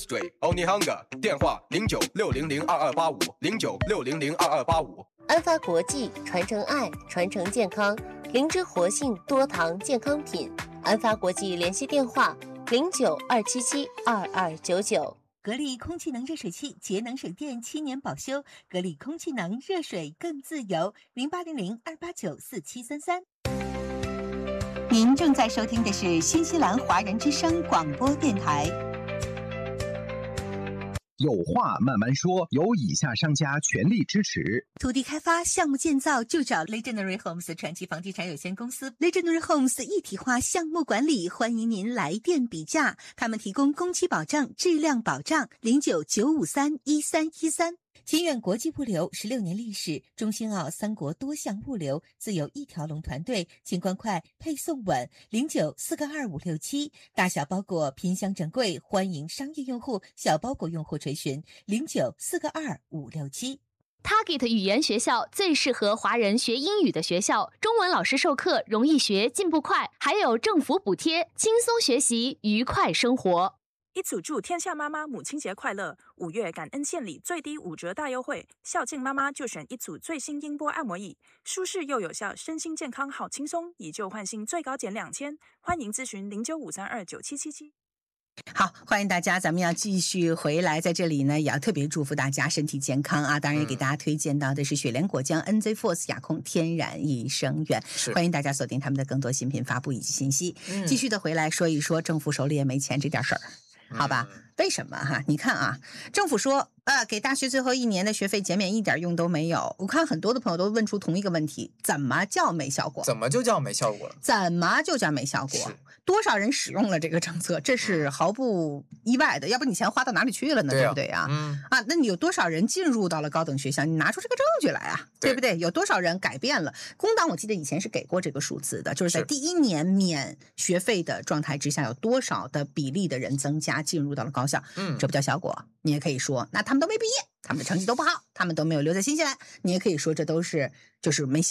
Straight Only Hunger 电话09600222850960022285。 安发国际传承爱，传承健康，灵芝活性多糖健康品。安发国际联系电话0927722299。 格力空气能热水器节能省电7年保修，格力空气能热水更自由，0800289473。您正在收听的是新西兰华人之声广播电台。 有话慢慢说，由以下商家全力支持。 土地开发项目建造就找 Legendary Homes 传奇房地产有限公司。 Legendary Homes 一体化项目管理，欢迎您来电比价，他们提供工期保障、质量保障。0995311313。清远国际物流16年历史，中新澳3国多项物流，自有一条龙团队，清关快，配送稳。09422567，大小包裹拼箱整柜，欢迎商业用户、小包裹用户垂询。09422567。 Target 语言学校最适合华人学英语的学校，中文老师授课容易学，进步快，还有政府补贴，轻松学习，愉快生活。 一组祝天下妈妈母亲节快乐！5月感恩献礼最低5折大优惠，孝敬妈妈就选一组最新音波按摩椅，舒适又有效，身心健康好轻松，以旧换新最高减2000，欢迎咨询0953297777。 好，欢迎大家，咱们要继续回来，在这里呢，也要特别祝福大家身体健康啊！当然也给大家推荐到的是雪莲果浆 NZ Force 雅控天然益生元，欢迎大家锁定他们的更多新品发布以及信息。继续的回来说一说政府手里也没钱这点事儿。好吧，为什么哈？你看啊，政府说给大学最后1年的学费减免一点用都没有。我看很多的朋友都问出同一个问题：怎么叫没效果？ 怎么就叫没效果了？ 怎么就叫没效果？多少人使用了这个政策？这是毫不意外的，要不你钱花到哪里去了呢？对不对啊？那你有多少人进入到了高等学校？你拿出这个证据来啊，对不对？有多少人改变了？工党我记得以前是给过这个数字的，就是在第1年免学费的状态之下，有多少的比例的人增加进入到了高校？这不叫效果。你也可以说，那他们都没毕业，他们的成绩都不好，他们都没有留在新西兰，你也可以说这都是就是没